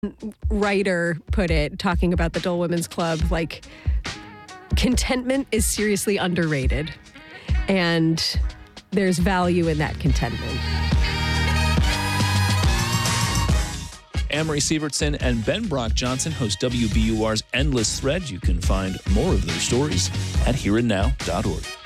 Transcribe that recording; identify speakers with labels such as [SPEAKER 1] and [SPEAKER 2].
[SPEAKER 1] writer put it, talking about the Dole Women's Club, like, contentment is seriously underrated, and there's value in that contentment.
[SPEAKER 2] Amory Sievertson and Ben Brock Johnson host WBUR's Endless Thread. You can find more of their stories at hereandnow.org.